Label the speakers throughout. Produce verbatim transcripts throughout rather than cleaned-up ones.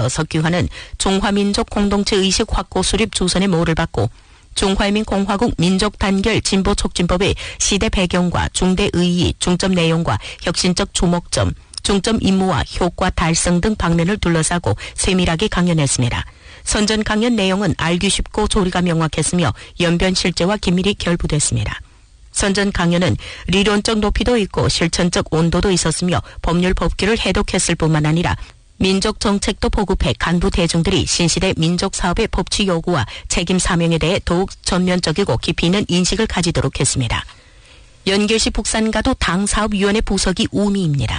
Speaker 1: 현시에서 석규화는 중화민족 공동체 의식 확고 수립 조선의 모를 받고 중화인민공화국 민족단결 진보촉진법의 시대 배경과 중대 의의, 중점 내용과 혁신적 주목점, 중점 임무와 효과 달성 등 방면을 둘러싸고 세밀하게 강연했습니다. 선전 강연 내용은 알기 쉽고 조리가 명확했으며 연변 실제와 긴밀히 결부됐습니다. 선전 강연은理論적 높이도 있고 실천적 온도도 있었으며 법률 법규를 해독했을 뿐만 아니라 민족 정책도 보급해 간부 대중들이 신시대 민족 사업의 법치 요구와 책임 사명에 대해 더욱 전면적이고 깊이 있는 인식을 가지도록 했습니다. 연결시 북산가도 당사업위원회 부석이 우미입니다.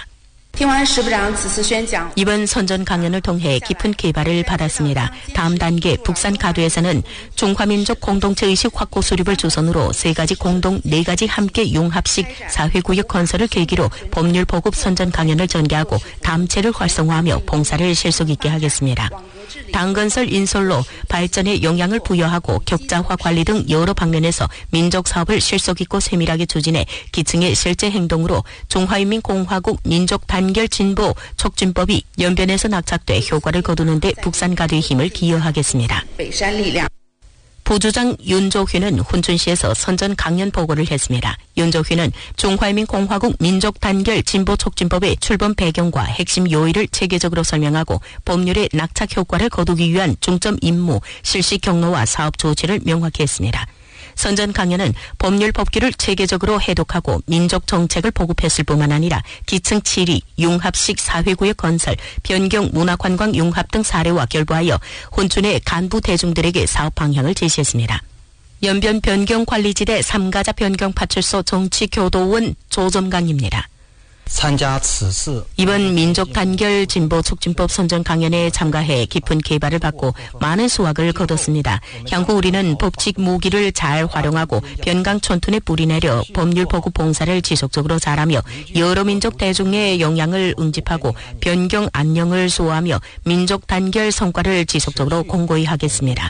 Speaker 1: 이번 선전 강연을 통해 깊은 개발을 받았습니다. 다음 단계 북산 가도에서는 중화민족 공동체 의식 확고 수립을 조선으로 세 가지 공동, 네 가지 함께 융합식 사회구역 건설을 계기로 법률 보급 선전 강연을 전개하고 담체를 활성화하며 봉사를 실속 있게 하겠습니다. 당건설 인솔로 발전에 영향을 부여하고 격자화 관리 등 여러 방면에서 민족 사업을 실속 있고 세밀하게 추진해 기층의 실제 행동으로 중화인민공화국 민족단결 진보 촉진법이 연변에서 낙착돼 효과를 거두는 데 북산가도의 힘을 기여하겠습니다. 부주장 윤조휘는 훈춘시에서 선전 강연 보고를 했습니다. 윤조휘는 중화인민공화국 민족단결 진보촉진법의 출범 배경과 핵심 요의를 체계적으로 설명하고 법률의 낙착 효과를 거두기 위한 중점 임무, 실시 경로와 사업 조치를 명확히 했습니다. 선전 강연은 법률 법규를 체계적으로 해독하고 민족 정책을 보급했을 뿐만 아니라 기층 칠 위, 융합식 사회구역 건설, 변경 문화관광 융합 등 사례와 결부하여 혼춘의 간부 대중들에게 사업 방향을 제시했습니다. 연변 변경 관리지대 삼가자 변경 파출소 정치교도원 조점강입니다. 이번 민족단결 진보촉진법 선전 강연에 참가해 깊은 개발을 받고 많은 수확을 거뒀습니다. 향후 우리는 법칙 무기를 잘 활용하고 변강촌툰에 뿌리내려 법률 보급 봉사를 지속적으로 잘하며 여러 민족 대중의 영향을 응집하고 변경 안녕을 수호하며 민족단결 성과를 지속적으로 공고히 하겠습니다.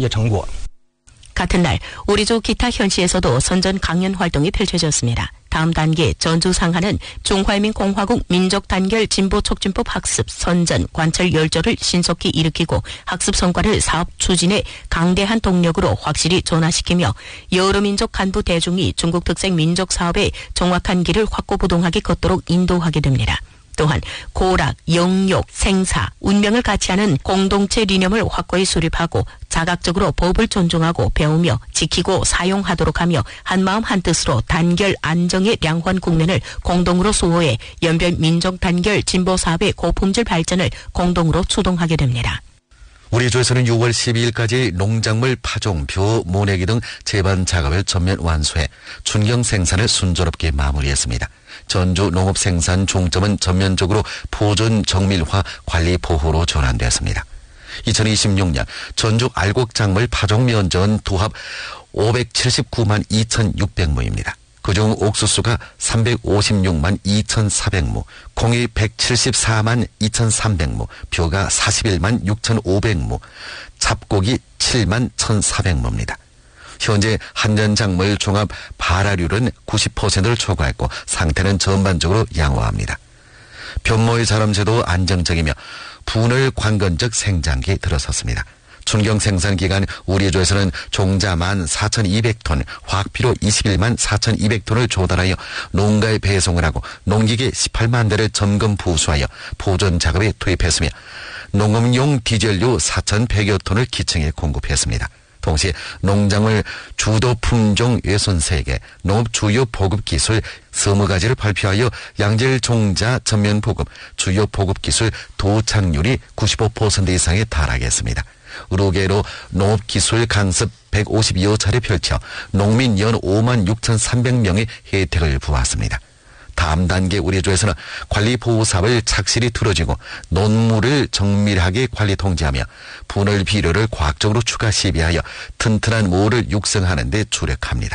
Speaker 1: 같은 날 우리조 기타 현시에서도 선전 강연 활동이 펼쳐졌습니다. 다음 단계 전주 상하는 중화인민공화국 민족단결 진보촉진법 학습, 선전, 관철 열조를 신속히 일으키고 학습 성과를 사업 추진에 강대한 동력으로 확실히 전환시키며 여러 민족 간부 대중이 중국 특색 민족 사업의 정확한 길을 확고부동하게 걷도록 인도하게 됩니다. 또한 고락, 영욕, 생사, 운명을 같이 하는 공동체 리념을 확고히 수립하고 자각적으로 법을 존중하고 배우며 지키고 사용하도록 하며 한마음 한뜻으로 단결 안정의 량환 국면을 공동으로 수호해 연변 민족 단결 진보 사업의 고품질 발전을 공동으로 추동하게 됩니다.
Speaker 2: 우리 조에서는 유월 십이일까지 농작물 파종, 벼, 모내기 등 재반 작업을 전면 완수해 춘경 생산을 순조롭게 마무리했습니다. 전주 농업 생산 중점은 전면적으로 포존 정밀화 관리 보호로 전환되었습니다. 이천이십육년 전주 알곡작물 파종 면적은 도합 오백칠십구만 이천육백 무입니다. 그중 옥수수가 삼백오십육만 이천사백 무, 콩이 백칠십사만 이천삼백 무, 벼가 사십일만 육천오백 무, 잡곡이 칠만 천사백 무입니다. 현재 한전작물 종합 발화율은 구십 퍼센트를 초과했고 상태는 전반적으로 양호합니다. 변모의 자람세도 안정적이며 분을 관건적 생장기에 들어섰습니다. 춘경 생산 기간 우리 조에서는 종자 만 사천이백 톤, 화학비료 이십일만 사천이백 톤을 조달하여 농가에 배송을 하고 농기계 십팔만 대를 점검 부수하여 보존 작업에 투입했으며 농업용 디젤유 사천백여 톤을 기층에 공급했습니다. 동시에 농작물 주도 품종 외손 세 개, 농업 주요 보급 기술 스무 가지를 발표하여 양질 종자 전면 보급, 주요 보급 기술 도착률이 구십오 퍼센트 이상에 달하게 했습니다. 의료계로 농업기술 강습 백오십이여 차례 펼쳐 농민 연 오만 육천삼백 명의 혜택을 부었습니다. 다음 단계 우리 조에서는 관리 보호 사업을 착실히 틀어지고 논물을 정밀하게 관리 통제하며 분할 비료를 과학적으로 추가 시비하여 튼튼한 모를 육성하는 데 주력합니다.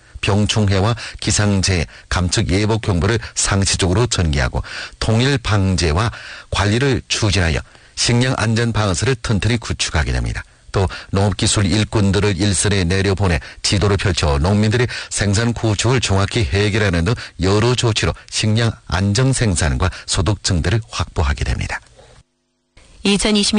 Speaker 2: 병충해와 기상재해, 감축 예보 경보를 상시적으로 전개하고 통일 방제와 관리를 추진하여 식량 안전 방어선을 튼튼히 구축하게 됩니다. 또 농업기술 일꾼들을 일선에 내려보내 지도를 펼쳐 농민들의 생산 구축을 정확히 해결하는 등 여러 조치로 식량 안정 생산과 소득 증대를 확보하게 됩니다.
Speaker 1: 이천이십육